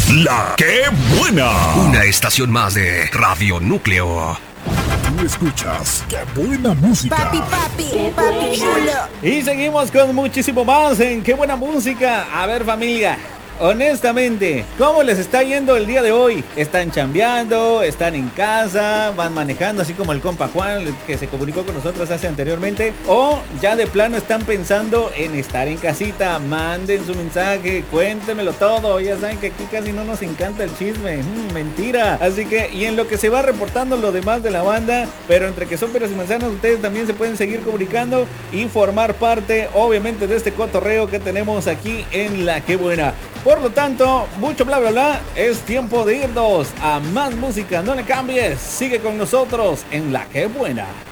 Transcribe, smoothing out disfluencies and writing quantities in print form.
La que buena. Una estación más de Radio Núcleo. Tú escuchas Qué buena música. Papi chulo. Y seguimos con muchísimo más en Qué buena música. A ver, familia, honestamente, ¿cómo les está yendo el día de hoy? ¿Están chambeando? ¿Están en casa? ¿Van manejando así como el compa Juan que se comunicó con nosotros hace anteriormente? ¿O ya de plano están pensando en estar en casita? Manden su mensaje, cuéntemelo todo. Ya saben que aquí casi no nos encanta el chisme. Mentira. Así que, y en lo que se va reportando lo demás de la banda, pero entre que son peras y manzanas, ustedes también se pueden seguir comunicando y formar parte, obviamente, de este cotorreo que tenemos aquí en La Que Buena. Por lo tanto, mucho bla bla bla, es tiempo de irnos a más música. No le cambies, sigue con nosotros en La Que Buena.